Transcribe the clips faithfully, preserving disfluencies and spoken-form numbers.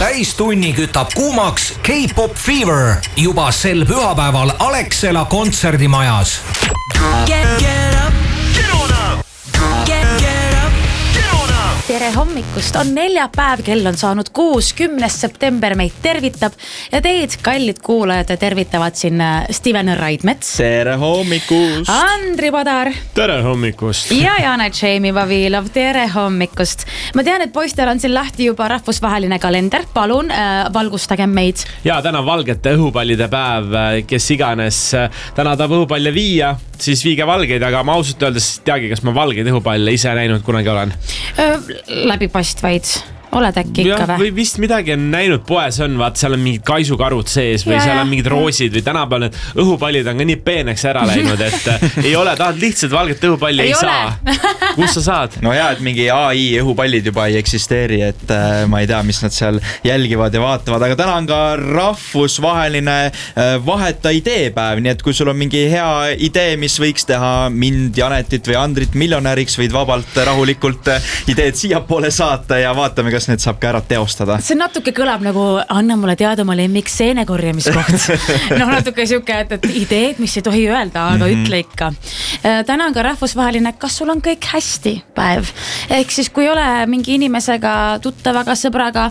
täistunni kütab kuumaks K-pop Fever juba sel pühapäeval Alexela kontserdimajas. Get, get up. Get on up. Get, get up. Get on up. Tere hommikust, on neljapäev, kell on saanud kuus, kümnes september meid tervitab ja teid, kallid kuulajad, tervitavad siin Steven Raidmets. Tere hommikust. Andri Padar. Tere hommikust. Ja Jana Jamie Vavilov, tere hommikust. Ma tean, et poistel on siin lahti juba rahvusvaheline kalender. Palun, äh, valgustage meid. Ja täna valgete õhupallide päev, kes iganes täna tahab õhupalle viia, siis viige valgeid, aga ma ausalt öeldes teagi, kas ma valgeid õhupalle ise näinud kunagi olen. Läbipastvaid. Oled äkki ikka või? Või vist midagi on näinud poes on, vaat seal on mingid kaisukarud sees või ja, seal on mingid roosid või tänapäeval need õhupallid on ka nii peeneks ära läinud, et ei ole, tahad lihtsalt valget õhupalli, ei, ei saa. Kus sa saad? No hea, et mingi A I õhupallid juba ei eksisteeri, et äh, ma ei tea, mis nad seal jälgivad ja vaatavad, aga täna on ka rahvusvaheline äh, vaheta ideepäev, nii et kui sul on mingi hea idee, mis võiks teha mind, Janetit või Andrit miljonäriks, võid vabalt rahulikult äh, ideed siiapoole saata ja vaatame, kas need saab ka ära teostada. See natuke kõlab nagu anna mulle teada oma lemmik seenekorjamiskoht. No natuke siuke, et, et ideed, mis ei tohi öelda, aga mm-hmm. ütle ikka. Täna on ka rahvusvaheline, kas sul on kõik hästi päev. Ehk siis kui ole mingi inimesega, tuttavaga, sõbraga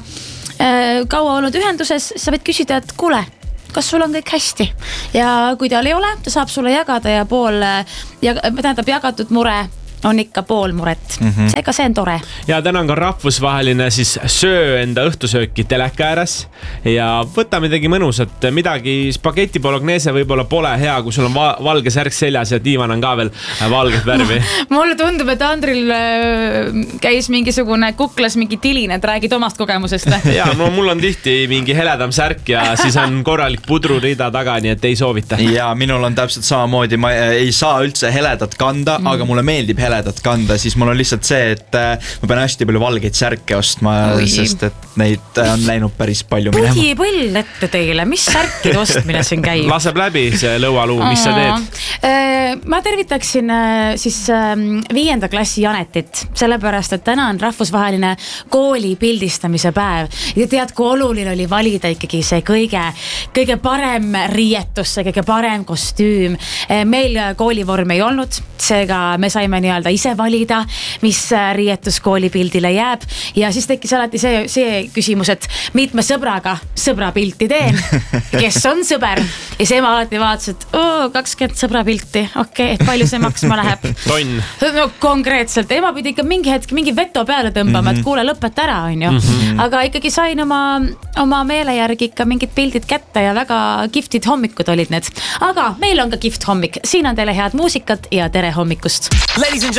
kaua olnud ühenduses, sa võid küsida, et kuule, kas sul on kõik hästi. Ja kui tal ei ole, ta saab sulle jagada ja pool, ja, tähendab jagatud mure on ikka pool muret. Mm-hmm. Seega see on tore. Ja täna on ka rahvusvaheline siis söö enda õhtusööki teleka ääres ja võta midagi mõnusat, midagi spaghetti bolognese võib-olla pole hea, kui sul on va- valge särk seljas ja diivan on ka veel valget värvi. Mulle tundub, et Andril käis mingisugune kuklas mingi tilin, et räägid omast kogemusest. Ja no mul on tihti mingi heledam särk ja siis on korralik pudrurida taga, nii et ei soovita. Ja minul on täpselt samamoodi, ma ei saa üldse heledat kanda, mm. aga mulle meeldib heledat kanda, siis mul on lihtsalt see, et ma pean hästi palju valgeid särke ostma, Oi. Sest et neid on läinud päris palju minema. Pugi põll ette teile, mis särkide ostmine siin käib? Laseb läbi see lõualuu, mis sa teed? Ma tervitaksin siis viienda klassi Janetit, sellepärast, et täna on rahvusvaheline kooli pildistamise päev. Ja tead, kui oluline oli valida ikkagi see kõige, kõige parem riietus, see kõige parem kostüüm. Meil koolivorm ei olnud, seega me saime nii ise valida, mis riietus koolipildile jääb ja siis tekkis alati see, see küsimus, et mitme sõbraga sõbra pilti teen, kes on sõber ja see ma alati vaatas, et oo, kakskümmend sõbra pilti, okei, okay, palju see maksma läheb? Tonn. No konkreetselt, ema pidi ikka mingi hetk mingi veto peale tõmbama, mm-hmm. et kuule lõpeta ära, on ju. Mm-hmm. Aga ikkagi sain oma, oma meele järgi ikka mingid pildid kätte ja väga giftid hommikud olid need. Aga meil on ka gift hommik, siin on teile head muusikat ja tere hommikust. Ladies and